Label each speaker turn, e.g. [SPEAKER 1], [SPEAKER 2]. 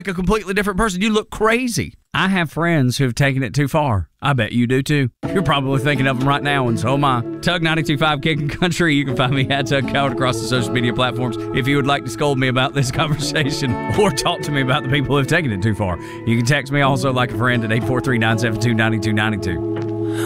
[SPEAKER 1] a completely different person. You look crazy. I have friends who've taken it too far. I bet you do too. You're probably thinking of them right now, and so am I. Tug 92.5 Kicking Country. You can find me at Tug Coward across the social media platforms. If you would like to scold me about this conversation or talk to me about the people who've taken it too far, you can text me also like a friend at 843-972-9292.